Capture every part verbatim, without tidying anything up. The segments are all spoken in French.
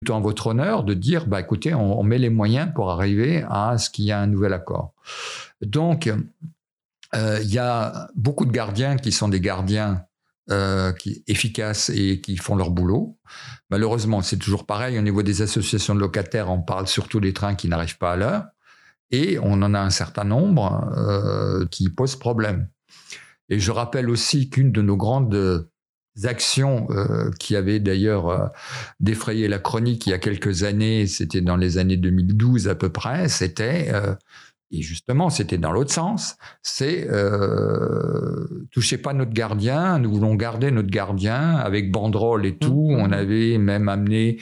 plutôt en votre honneur de dire, bah, écoutez, on, on met les moyens pour arriver à ce qu'il y ait un nouvel accord. Donc, il euh, y a beaucoup de gardiens qui sont des gardiens euh, qui, efficaces et qui font leur boulot. Malheureusement, c'est toujours pareil. Au niveau des associations de locataires, on parle surtout des trains qui n'arrivent pas à l'heure. Et on en a un certain nombre euh, qui posent problème. Et je rappelle aussi qu'une de nos grandes actions euh, qui avait d'ailleurs euh, défrayé la chronique il y a quelques années, c'était dans les années deux mille douze à peu près, c'était... Euh, Et justement, c'était dans l'autre sens. C'est euh, touchez pas notre gardien. Nous voulons garder notre gardien avec banderole et tout. Mmh. On avait même amené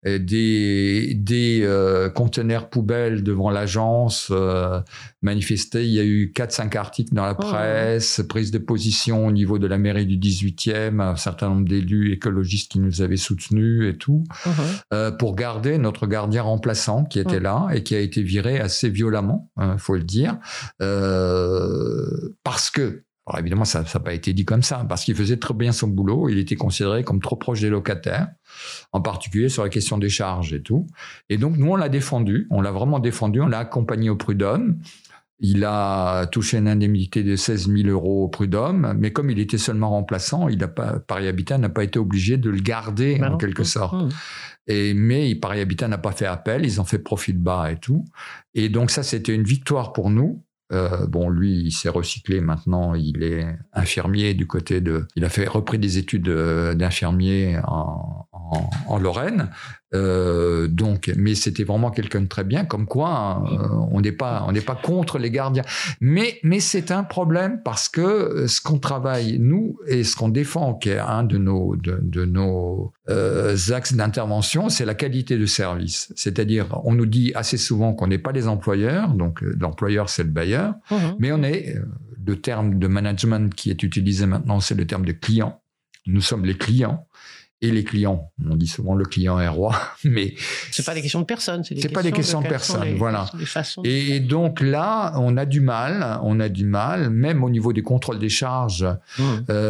des des euh, conteneurs poubelles devant l'agence. Euh, manifesté. Il y a eu quatre cinq articles dans la presse, mmh. prise de position au niveau de la mairie du dix-huitième, un certain nombre d'élus écologistes qui nous avaient soutenus et tout, mmh. euh, pour garder notre gardien remplaçant qui était mmh. là et qui a été viré assez violemment. Hein, faut le dire, euh, parce que, alors évidemment, ça n'a pas été dit comme ça, parce qu'il faisait très bien son boulot, il était considéré comme trop proche des locataires, en particulier sur la question des charges et tout. Et donc, nous, on l'a défendu, on l'a vraiment défendu, on l'a accompagné au prud'homme. Il a touché une indemnité de seize mille euros au prud'homme, mais comme il était seulement remplaçant, il a pas, Paris Habitat n'a pas été obligé de le garder, bah en non. quelque sorte. Mmh. Et, mais Paris Habitat n'a pas fait appel, ils ont fait profil bas et tout. Et donc ça, c'était une victoire pour nous. Euh, bon, lui, il s'est recyclé maintenant, il est infirmier du côté de... Il a fait repris des études d'infirmier en, en, en Lorraine. Euh, donc, mais c'était vraiment quelqu'un de très bien, comme quoi euh, on n'est pas, on n'est pas contre les gardiens. Mais, mais c'est un problème parce que ce qu'on travaille, nous, et ce qu'on défend, qui est un de nos, de, de nos euh, axes d'intervention, c'est la qualité de service. C'est-à-dire, on nous dit assez souvent qu'on n'est pas les employeurs, donc l'employeur, c'est le bailleur, mmh. mais on est, le terme de management qui est utilisé maintenant, c'est le terme de client. Nous sommes les clients. Et les clients, on dit souvent le client est roi, mais c'est pas des questions de personnes, c'est, des c'est questions pas des questions de, de personnes, les, voilà. Et, et donc là, on a du mal, on a du mal, même au niveau des contrôles des charges. Mmh.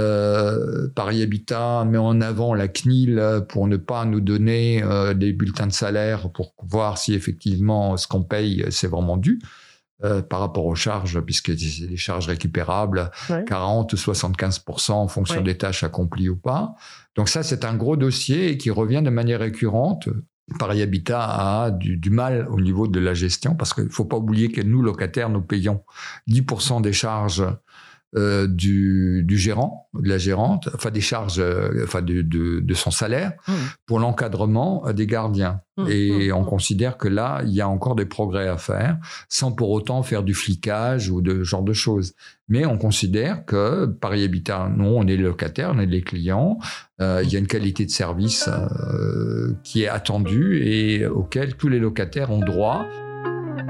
Euh, Paris Habitat met en avant la C N I L pour ne pas nous donner euh, des bulletins de salaire pour voir si effectivement ce qu'on paye c'est vraiment dû. Euh, par rapport aux charges, puisque c'est des charges récupérables, ouais. quarante ou soixante-quinze pour cent en fonction ouais. des tâches accomplies ou pas. Donc ça, c'est un gros dossier qui revient de manière récurrente. Paris Habitat a du, du mal au niveau de la gestion, parce qu'il ne faut pas oublier que nous, locataires, nous payons dix pour cent des charges euh, du, du gérant, de la gérante, enfin des charges, euh, enfin de, de, de son salaire, mmh. pour l'encadrement des gardiens. Mmh. Et mmh. on considère que là, il y a encore des progrès à faire, sans pour autant faire du flicage ou de ce genre de choses. Mais on considère que Paris Habitat, non, on est les locataires, on est les clients, euh, il y a une qualité de service euh, qui est attendue et auquel tous les locataires ont droit.